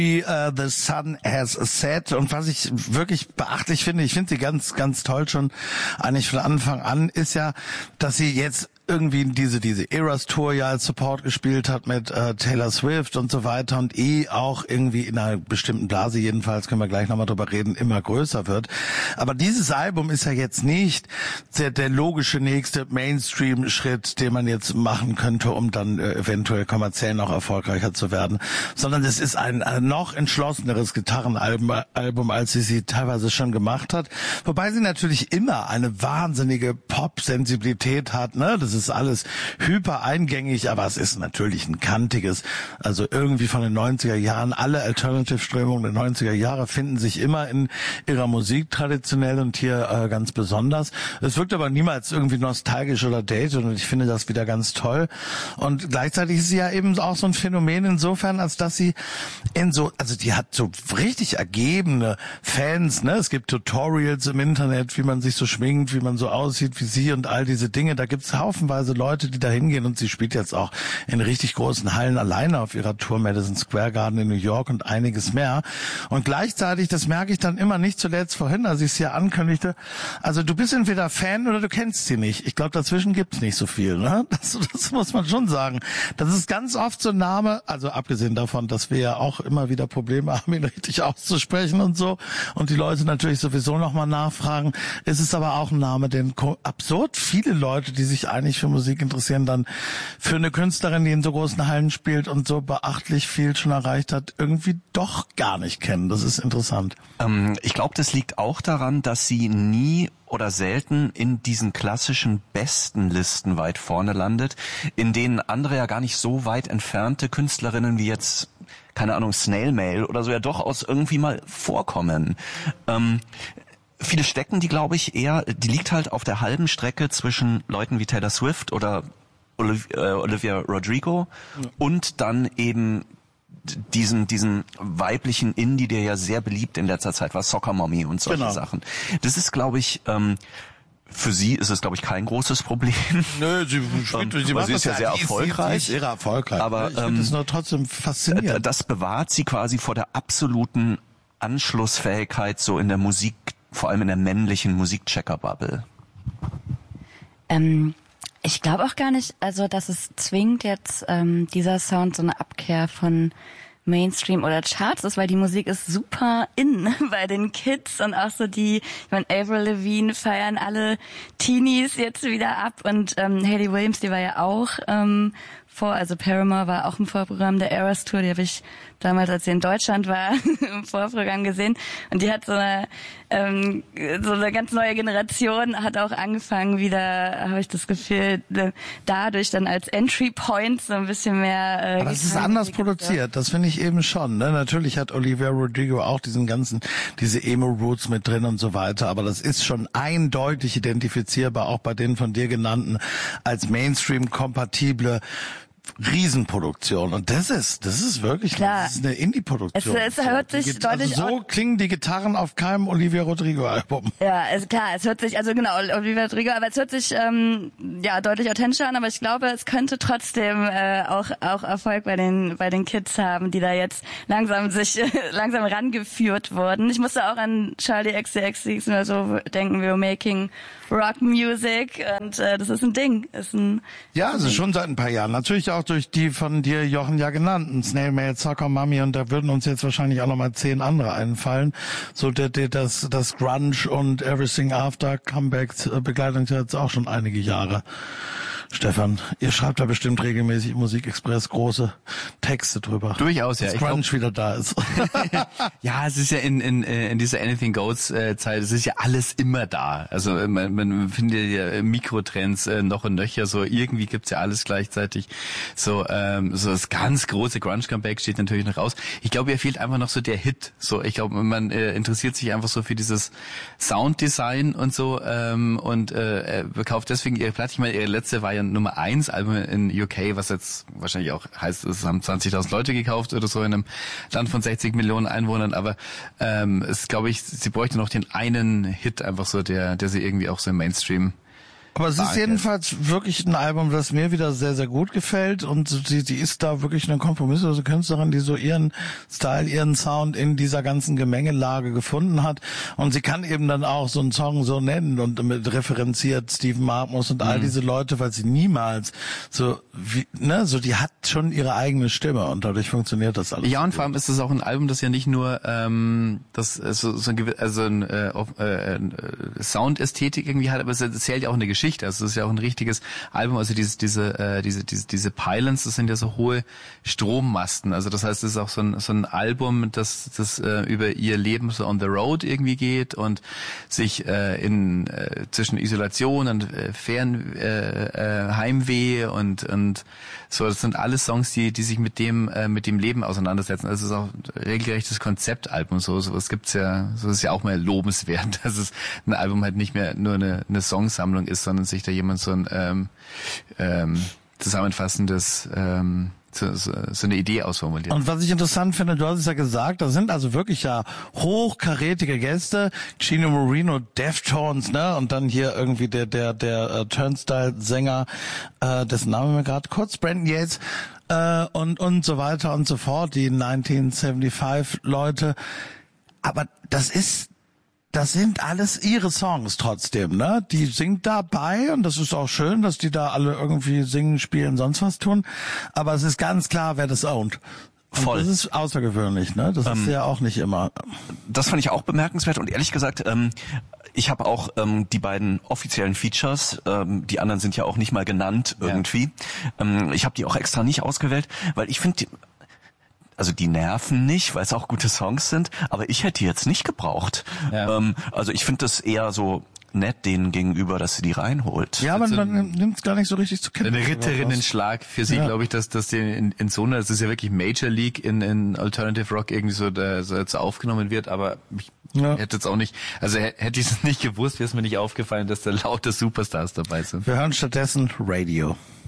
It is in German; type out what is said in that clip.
The Sun Has Set. Und was ich wirklich beachtlich finde, ich finde sie ganz, ganz toll schon eigentlich von Anfang an, ist ja, dass sie jetzt irgendwie diese Eras Tour ja als Support gespielt hat mit Taylor Swift und so weiter und auch irgendwie in einer bestimmten Blase, jedenfalls können wir gleich nochmal drüber reden, immer größer wird. Aber dieses Album ist ja jetzt nicht der logische nächste Mainstream-Schritt, den man jetzt machen könnte, um dann eventuell kommerziell noch erfolgreicher zu werden, sondern es ist ein noch entschlosseneres Gitarrenalbum, als sie teilweise schon gemacht hat. Wobei sie natürlich immer eine wahnsinnige Pop-Sensibilität hat, ne? Das ist alles hyper eingängig, aber es ist natürlich ein kantiges, also irgendwie von den 90er Jahren. Alle Alternative-Strömungen der 90er Jahre finden sich immer in ihrer Musik traditionell und hier ganz besonders. Es wirkt aber niemals irgendwie nostalgisch oder dated und ich finde das wieder ganz toll. Und gleichzeitig ist sie ja eben auch so ein Phänomen insofern, als dass sie also die hat so richtig ergebene Fans, ne? Es gibt Tutorials im Internet, wie man sich so schminkt, wie man so aussieht wie sie und all diese Dinge. Da gibt's haufenweise Leute, die da hingehen und sie spielt jetzt auch in richtig großen Hallen alleine auf ihrer Tour Madison Square Garden in New York und einiges mehr. Und gleichzeitig, das merke ich dann immer nicht zuletzt vorhin, als ich es hier ankündigte, also du bist entweder Fan oder du kennst sie nicht. Ich glaube, dazwischen gibt's nicht so viel, ne? Das muss man schon sagen. Das ist ganz oft so ein Name, also abgesehen davon, dass wir ja auch immer wieder Probleme haben, ihn richtig auszusprechen und so und die Leute natürlich sowieso nochmal nachfragen, ist es aber auch ein Name, den absurd viele Leute, die sich eigentlich für Musik interessieren, dann für eine Künstlerin, die in so großen Hallen spielt und so beachtlich viel schon erreicht hat, irgendwie doch gar nicht kennen. Das ist interessant. Ich glaube, das liegt auch daran, dass sie nie oder selten in diesen klassischen besten Listen weit vorne landet, in denen andere ja gar nicht so weit entfernte Künstlerinnen wie jetzt, keine Ahnung, Snail Mail oder so ja durchaus irgendwie mal vorkommen. Viele stecken die, glaube ich, die liegt halt auf der halben Strecke zwischen Leuten wie Taylor Swift oder Olivia Rodrigo und dann eben diesen weiblichen Indie, der ja sehr beliebt in letzter Zeit war, Soccer Mommy und solche Sachen. Das ist, glaube ich, für sie ist es, glaube ich, kein großes Problem. Nö, sie ist ja sehr erfolgreich. Sie ist erfolgreich. Aber ich finde es nur trotzdem faszinierend. Das bewahrt sie quasi vor der absoluten Anschlussfähigkeit so in der Musik, vor allem in der männlichen Musikchecker-Bubble. Ich glaube auch gar nicht, also dass es zwingend jetzt dieser Sound so eine Abkehr von Mainstream oder Charts ist, weil die Musik ist super in bei den Kids und auch so ich meine, Avril Lavigne feiern alle Teenies jetzt wieder ab und Hayley Williams, die war ja auch also Paramore war auch im Vorprogramm der Eras Tour, die habe ich damals, als sie in Deutschland war, im Vorprogramm gesehen und die hat so eine ganz neue Generation hat auch angefangen wieder, habe ich das Gefühl, dadurch dann als Entry Point so ein bisschen mehr aber das ist anders produziert, das finde ich eben schon, ne? Natürlich hat Olivia Rodrigo auch diese Emo-Roots mit drin und so weiter, aber das ist schon eindeutig identifizierbar, auch bei den von dir genannten, als Mainstream-kompatible Riesenproduktion und das ist wirklich klar. Das ist eine Indie-Produktion. Es hört sich deutlich also so klingen die Gitarren auf keinem Olivia Rodrigo-Album. Ja, es hört sich, also genau, Olivia Rodrigo, aber es hört sich deutlich authentischer an, aber ich glaube, es könnte trotzdem auch Erfolg bei den Kids haben, die da jetzt langsam rangeführt wurden. Ich musste auch an Charlie XCX oder so denken, we're making Rock Music und das ist ein Ding. Also schon seit ein paar Jahren. Natürlich auch durch die von dir, Jochen, ja genannten Snail Mail, Soccer Mommy und da würden uns jetzt wahrscheinlich auch nochmal 10 andere einfallen. So das Grunge und Everything After Comebacks begleitet uns jetzt auch schon einige Jahre. Stefan, ihr schreibt da bestimmt regelmäßig im Musikexpress große Texte drüber. Durchaus, ja. Dass Grunge wieder da ist. Ja, es ist ja in dieser Anything Goes Zeit, es ist ja alles immer da. Also man findet ja Mikrotrends noch und nöcher, so irgendwie gibt's ja alles gleichzeitig. So das ganz große Grunge-Comeback steht natürlich noch raus. Ich glaube, ihr fehlt einfach noch so der Hit. So, ich glaube, man interessiert sich einfach so für dieses Sounddesign und so und kauft deswegen ihre Platte. Ich meine, ihre letzte war ja Nummer 1 Album in UK, was jetzt wahrscheinlich auch heißt, es haben 20.000 Leute gekauft oder so in einem Land von 60 Millionen Einwohnern, aber es glaube ich, sie bräuchte noch den einen Hit einfach so, der sie irgendwie auch so im Mainstream Aber es ist jedenfalls wirklich ein Album, das mir wieder sehr, sehr gut gefällt und sie ist da wirklich eine kompromisslose Künstlerin, die so ihren Style, ihren Sound in dieser ganzen Gemengelage gefunden hat und sie kann eben dann auch so einen Song so nennen und mit referenziert Stephen Markmus und all diese Leute, weil sie niemals so wie, ne, so die hat schon ihre eigene Stimme und dadurch funktioniert das alles. Ja, und vor allem ist es auch ein Album, das ja nicht nur Soundästhetik irgendwie hat, aber es erzählt ja auch eine Geschichte. Also es ist ja auch ein richtiges Album. Also diese Pylons, das sind ja so hohe Strommasten. Also das heißt, es ist auch so ein Album, das über ihr Leben so on the road irgendwie geht und sich zwischen Isolation und Heimweh und so. Das sind alles Songs, die sich mit dem Leben auseinandersetzen. Also es ist auch ein regelrechtes Konzeptalbum. Sowas gibt's ja, so ist ja auch mal lobenswert, dass es ein Album halt nicht mehr nur eine Songsammlung ist, sondern sich da jemand so ein zusammenfassendes so eine Idee ausformuliert. Und was ich interessant finde, du hast es ja gesagt, da sind also wirklich ja hochkarätige Gäste, Chino Moreno, Deftones, ne, und dann hier irgendwie der Turnstile-Sänger, dessen Name mir gerade kurz, Brandon Yates, und so weiter und so fort, die 1975-Leute. Aber das sind alles ihre Songs trotzdem, ne? Die singt dabei und das ist auch schön, dass die da alle irgendwie singen, spielen, sonst was tun. Aber es ist ganz klar, wer das ownt. Und voll. Das ist außergewöhnlich, ne? Das ist ja auch nicht immer. Das fand ich auch bemerkenswert und ehrlich gesagt, ich habe auch die beiden offiziellen Features, die anderen sind ja auch nicht mal genannt irgendwie. Ja. Ich habe die auch extra nicht ausgewählt, weil ich finde, also die nerven nicht, weil es auch gute Songs sind, aber ich hätte die jetzt nicht gebraucht. Ja. Also ich finde das eher so nett denen gegenüber, dass sie die reinholt. Ja, aber man nimmt es gar nicht so richtig zu kennen. Ein Ritterinnenschlag für sie, glaube ich, dass die in so einer, das ist ja wirklich Major League in Alternative Rock irgendwie so jetzt aufgenommen wird, aber ich hätte jetzt auch nicht, also hätte ich es nicht gewusst, wäre es mir nicht aufgefallen, dass da lauter Superstars dabei sind. Wir hören stattdessen Radio.